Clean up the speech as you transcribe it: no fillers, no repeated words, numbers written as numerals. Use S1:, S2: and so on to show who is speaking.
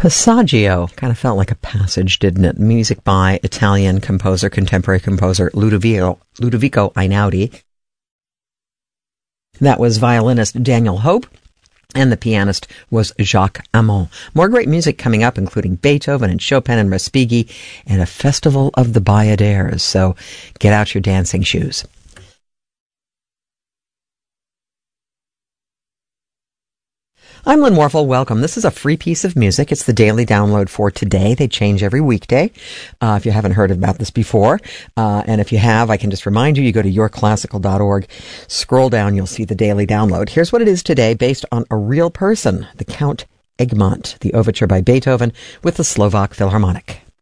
S1: Passaggio kind of felt like a passage, didn't it? Music by Italian contemporary composer Ludovico Einaudi. That was violinist Daniel Hope, and the pianist was Jacques Amont. More great music coming up, including Beethoven and Chopin and Respighi, and a festival of the Bayadères. So get out your dancing shoes. I'm Lynn Warfel. Welcome. This is a free piece of music. It's the daily download for today. They change every weekday. If you haven't heard about this before, and if you have, I can just remind you, you go to yourclassical.org, scroll down, you'll see the daily download. Here's what it is today, based on a real person, the Count Egmont, the overture by Beethoven with the Slovak Philharmonic.